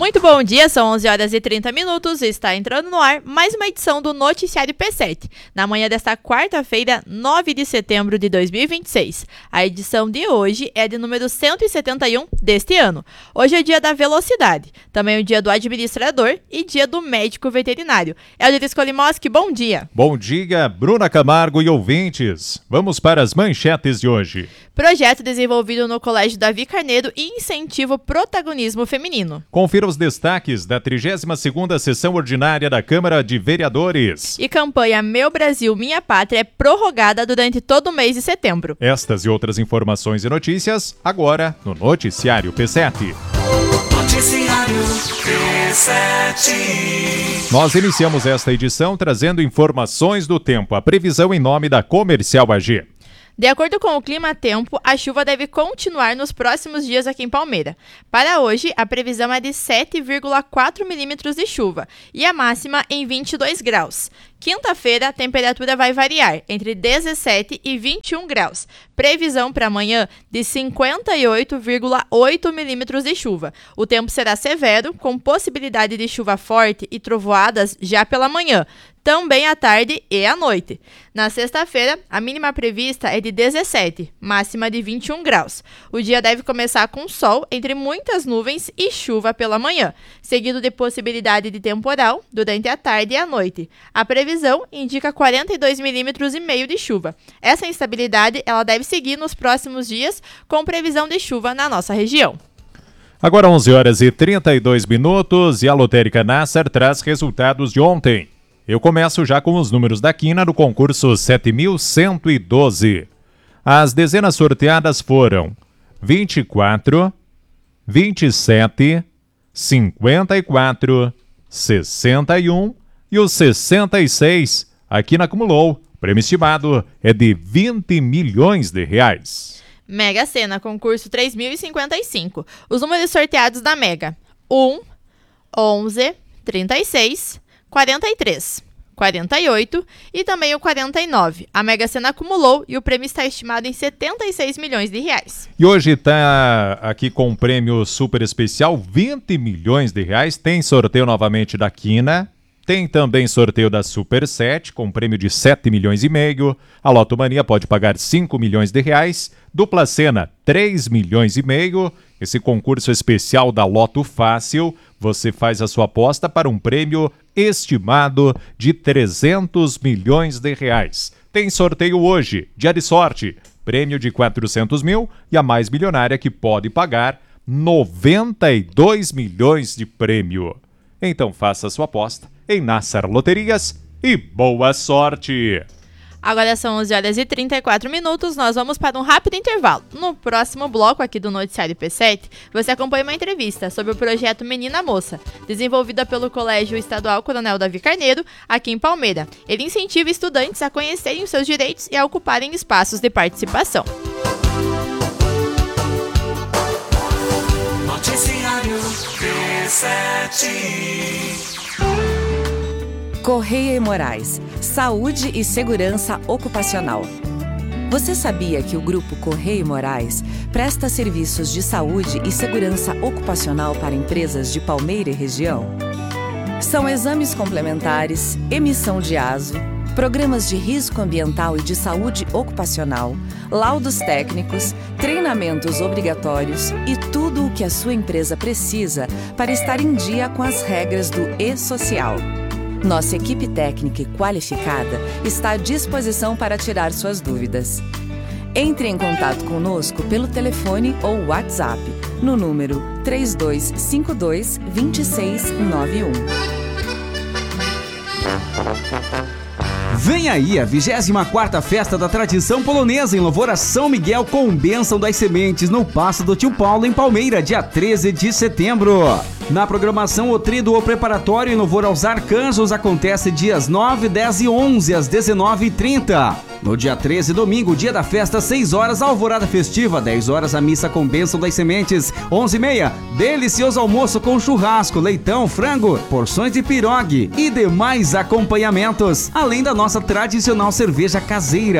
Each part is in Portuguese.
Muito bom dia, são 11 horas e 30 minutos e está entrando no ar mais uma edição do Noticiário P7, na manhã desta quarta-feira, 9 de setembro de 2026. A edição de hoje é de número 171 deste ano. Hoje é dia da velocidade, também o dia do administrador e dia do médico veterinário. Helder Skolimoski, bom dia. Bom dia, Bruna Camargo e ouvintes. Vamos para as manchetes de hoje. Projeto desenvolvido no Colégio Davi Carneiro e incentiva o protagonismo feminino. Confira os destaques da 32ª Sessão Ordinária da Câmara de Vereadores. E campanha Meu Brasil, Minha Pátria é prorrogada durante todo o mês de setembro. Estas e outras informações e notícias, agora no Noticiário P7. Noticiário P7. Nós iniciamos esta edição trazendo informações do tempo, a previsão em nome da Comercial AG. De acordo com o clima-tempo, a chuva deve continuar nos próximos dias aqui em Palmeira. Para hoje, a previsão é de 7,4 milímetros de chuva e a máxima em 22 graus. Quinta-feira, a temperatura vai variar entre 17 e 21 graus. Previsão para amanhã de 58,8 milímetros de chuva. O tempo será severo, com possibilidade de chuva forte e trovoadas já pela manhã, também à tarde e à noite. Na sexta-feira, a mínima prevista é de 17, máxima de 21 graus. O dia deve começar com sol entre muitas nuvens e chuva pela manhã, seguido de possibilidade de temporal durante a tarde e a noite. A previsão indica 42 milímetros e meio de chuva. Essa instabilidade ela deve seguir nos próximos dias, com previsão de chuva na nossa região. Agora 11 horas e 32 minutos e a Lotérica Nassar traz resultados de ontem. Eu começo já com os números da quina do concurso 7.112. As dezenas sorteadas foram 24, 27, 54, 61 e o 66. A quina acumulou. O prêmio estimado é de 20 milhões de reais. Mega Sena, concurso 3.055. Os números sorteados da Mega: 1, 11, 36, 43, 48 e também o 49. A Mega Sena acumulou e o prêmio está estimado em 76 milhões de reais. E hoje está aqui com um prêmio super especial, 20 milhões de reais. Tem sorteio novamente da quina. Tem também sorteio da Super 7, com prêmio de 7 milhões e meio. A Loto Mania pode pagar 5 milhões de reais. Dupla Sena, 3 milhões e meio. Esse concurso especial da Loto Fácil, você faz a sua aposta para um prêmio estimado de 300 milhões de reais. Tem sorteio hoje, dia de sorte, prêmio de 400 mil e a mais milionária que pode pagar 92 milhões de prêmio. Então faça a sua aposta em Nassar Loterias e boa sorte! Agora são 11 horas e 34 minutos, nós vamos para um rápido intervalo. No próximo bloco aqui do Noticiário P7, você acompanha uma entrevista sobre o projeto Menina Moça, desenvolvida pelo Colégio Estadual Coronel Davi Carneiro, aqui em Palmeira. Ele incentiva estudantes a conhecerem os seus direitos e a ocuparem espaços de participação. Noticiário P7. Correia e Moraes, Saúde e Segurança Ocupacional. Você sabia que o Grupo Correia e Moraes presta serviços de saúde e segurança ocupacional para empresas de Palmeira e região? São exames complementares, emissão de ASO, programas de risco ambiental e de saúde ocupacional, laudos técnicos, treinamentos obrigatórios e tudo o que a sua empresa precisa para estar em dia com as regras do E-Social. Nossa equipe técnica e qualificada está à disposição para tirar suas dúvidas. Entre em contato conosco pelo telefone ou WhatsApp no número 3252-2691. Vem aí a 24ª Festa da Tradição Polonesa em louvor a São Miguel com bênção das sementes no Paço do Tio Paulo em Palmeira, dia 13 de setembro. Na programação, o Tríduo Preparatório em louvor aos arcanjos acontece dias 9, 10 e 11 às 19h30. No dia 13, domingo, dia da festa, 6 horas, alvorada festiva, 10 horas, a missa com bênção das sementes, 11h30, delicioso almoço com churrasco, leitão, frango, porções de pirogue e demais acompanhamentos, além da nossa tradicional cerveja caseira.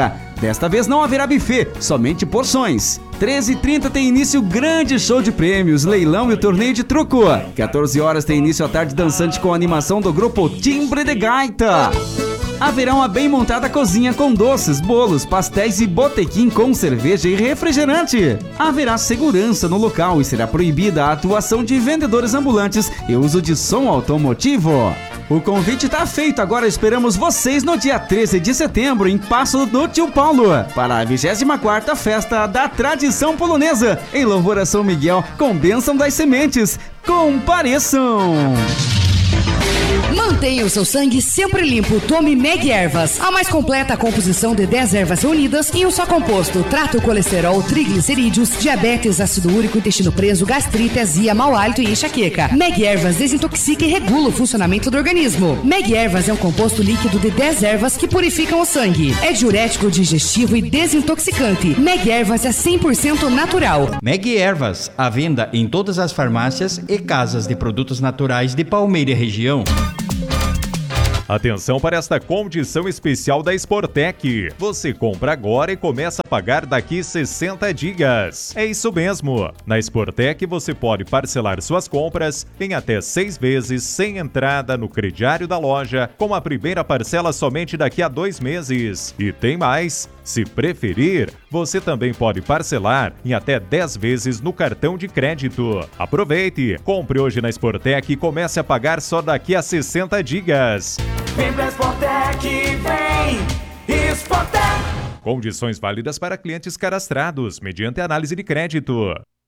Desta vez não haverá buffet, somente porções. 13h30 tem início o grande show de prêmios, leilão e o torneio de truco. 14 horas tem início a tarde dançante com a animação do grupo Timbre de Gaita. Haverá uma bem montada cozinha com doces, bolos, pastéis e botequim com cerveja e refrigerante. Haverá segurança no local e será proibida a atuação de vendedores ambulantes e uso de som automotivo. O convite está feito, agora esperamos vocês no dia 13 de setembro em Passo do Tio Paulo para a 24ª Festa da Tradição Polonesa em louvor a São Miguel com bênção das sementes. Compareçam! Mantenha o seu sangue sempre limpo. Tome Meg Ervas, a mais completa composição de 10 ervas reunidas em um só composto. Trata o colesterol, triglicerídeos, diabetes, ácido úrico, intestino preso, gastrite, azia, mau hálito e enxaqueca. Meg Ervas desintoxica e regula o funcionamento do organismo. Meg Ervas é um composto líquido de 10 ervas que purificam o sangue. É diurético, digestivo e desintoxicante. Meg Ervas é 100% natural. Meg Ervas, à venda em todas as farmácias e casas de produtos naturais de Palmeira e região. Atenção para esta condição especial da Sportec. Você compra agora e começa a pagar daqui 60 dias. É isso mesmo. Na Sportec você pode parcelar suas compras em até 6 vezes sem entrada no crediário da loja, com a primeira parcela somente daqui a 2 meses. E tem mais. Se preferir, você também pode parcelar em até 10 vezes no cartão de crédito. Aproveite, compre hoje na Sportec e comece a pagar só daqui a 60 dias. Vem pra Sportec, vem! Sportec! Condições válidas para clientes cadastrados, mediante análise de crédito.